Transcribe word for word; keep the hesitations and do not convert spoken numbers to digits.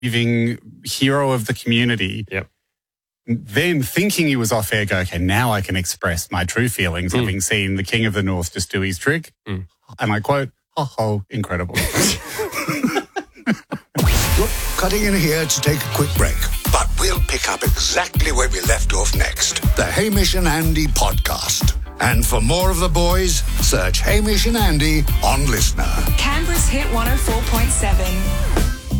giving hero of the community. Yep. Then thinking he was off air, go, okay, now I can express my true feelings, Mm. having seen the King of the North just do his trick. Mm. And I quote, oh, oh incredible. We're cutting in here to take a quick break, but we'll pick up exactly where we left off next. The Hamish and Andy podcast. And for more of the boys, search Hamish and Andy on Listener. Canberra's Hit one oh four point seven.